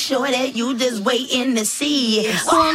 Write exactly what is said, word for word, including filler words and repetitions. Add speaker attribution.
Speaker 1: sure that you just waiting to see. So I'm